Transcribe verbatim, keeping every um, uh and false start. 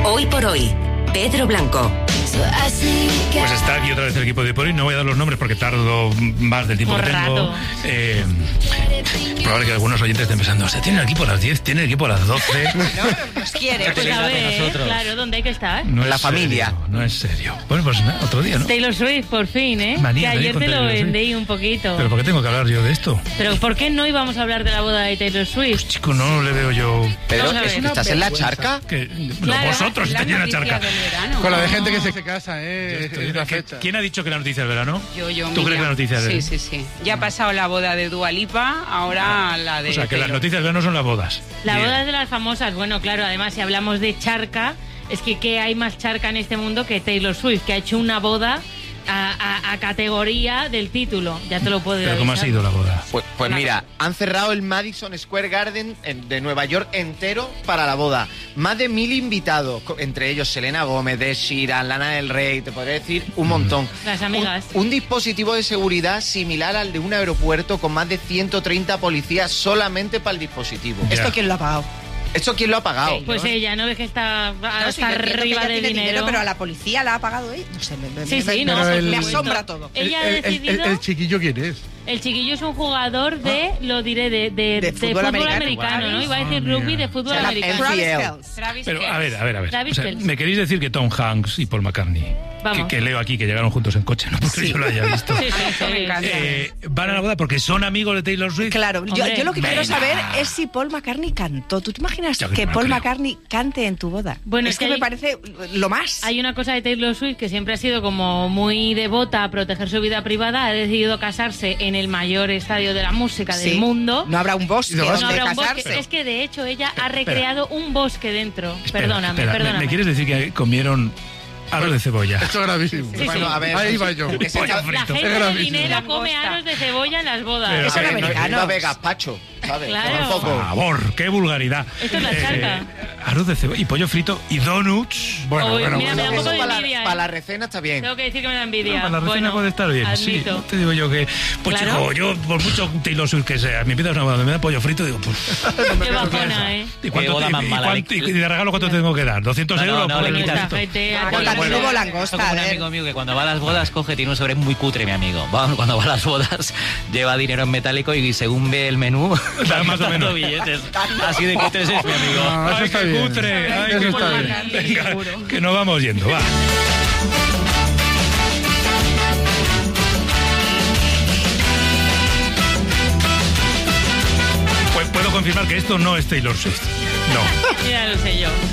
Hoy por hoy, Pedro Blanco. Pues está aquí otra vez el equipo de por hoy. No voy a dar los nombres porque tardo más del tiempo Por que tengo. rato. Eh, probable que algunos oyentes estén pensando, o sea, tiene el equipo a las diez, tiene el equipo a las doce. No, nos quiere. Pues a ver, claro, ¿dónde hay que estar? No La es familia. serio, no es serio. Bueno, pues nada, otro día, ¿no? Taylor Swift, por fin, ¿eh? Manía, que manía ayer con te lo Taylor Swift. vendí un poquito. Pero ¿por qué tengo que hablar yo de esto? Pero ¿por qué no íbamos a hablar de la boda de Taylor Swift? Chico, no le veo yo... Pedro, Vamos a ver. ¿estás en la charca? Que, Claro, no, vosotros La estáis en la noticia charca. del verano. Con la de gente que se, se casa, ¿eh? Yo estoy- Es la ¿Qué- fecha. ¿Quién ha dicho que la noticia del verano? Yo, yo, ¿Tú Miriam. crees que la noticia del Sí, sí, sí. Ya ha pasado la boda de Dua Lipa, ahora la de... O sea, que las Taylor. noticias del verano son las bodas. La Bien. boda es de las famosas. Bueno, claro, además si hablamos de charca, es que ¿qué hay más charca en este mundo que Taylor Swift, que ha hecho una boda a, a- a categoría del título? Ya te lo puedo ir Pero ¿cómo ha avisando. sido la boda? Pues, pues mira, han cerrado el Madison Square Garden en- de Nueva York entero para la boda. Más de mil invitados, co- entre ellos Selena Gómez, Ed Sheeran, Lana del Rey, te podría decir un montón. Las amigas. Un, un dispositivo de seguridad similar al de un aeropuerto con más de ciento treinta policías solamente para el dispositivo. Ya. ¿Esto quién lo ha pagado? ¿Esto quién lo ha pagado? Pues ella, ¿no ves que está No, hasta sí, yo entiendo que arriba ella de tiene dinero? pero a la policía la ha pagado ella. No sé, me, me- Sí, me- sí, me- no, Pero por el- me supuesto. asombra todo. Ella ha el, el- el- decidido... el chiquillo, ¿quién es? El chiquillo es un jugador de, lo diré, de, de, De fútbol americano. ¿no? Iba a decir Ah, rugby mira. de fútbol O sea, la americano. N F L. Travis Kelce. Travis Pero, Kelce. a ver, a ver, a ver. Travis O sea, Kelce. ¿me queréis decir que Tom Hanks y Paul McCartney, que, Vamos. que leo aquí que llegaron juntos en coche, no porque yo lo haya visto, Sí, sí, Eso me sí. encanta. eh, van a la boda porque son amigos de Taylor Swift? Claro, yo, Hombre, yo lo que quiero venga. saber es si Paul McCartney cantó. ¿Tú te imaginas Ya que que no Paul creo. McCartney cante en tu boda? Bueno, es es que, que me hay- parece lo más. Hay una cosa de Taylor Swift que siempre ha sido como muy devota a proteger su vida privada. Ha decidido casarse en el mayor estadio de la música Sí. del mundo. No habrá un bosque No No donde habrá un bosque. casarse. Es que de hecho ella ha recreado un bosque dentro. Espera, perdóname, espera, ¿me- perdóname. ¿Me quieres decir que comieron arroz de cebolla? Esto es gravísimo. Sí, Bueno, sí. a ver, Ahí va yo. ese Pollo chaval- frito. La gente Es de gravísimo. dinero come Langosta. aros de cebolla en las bodas. Pero, Eso a es ver, no, americano. no ve gazpacho, ¿sabes? Claro. Tampoco. Por favor, qué vulgaridad. Esto es la charca. arroz de cebolla y pollo frito y donuts. Bueno, Uy, bueno, mira, me da bueno. un poco Eso de para, envidia, la, ¿eh? para la recena está bien. Tengo que decir que me da envidia. Para la recena bueno, puede estar bien, sí. admito. No te digo yo que... Pues Claro. chico, yo por mucho Taylor Swift que sea, me invitas a una boda, me da pollo frito, digo, pues... Qué bajona, ¿eh? ¿Y cuánto boda te- más y mala, cuánto- le- y de regalo cuánto tengo que dar? ¿doscientos No, no, euros? no, por le el quitas resto? Gente, Ah, a con la todo. nubo Esto langosta, como a un ver. amigo mío que cuando va a las bodas coge, tiene un sobre muy cutre, mi amigo. Va, cuando va a las bodas lleva dinero en metálico y según ve el menú, Da va más o gastando menos. billetes. Así de cutres es mi amigo. No, eso Ay, está qué bien. cutre, ay, Eso qué está cutre. bien. Venga, que nos vamos yendo, va. Pues puedo confirmar que esto no es Taylor Swift. No. Ya lo sé yo.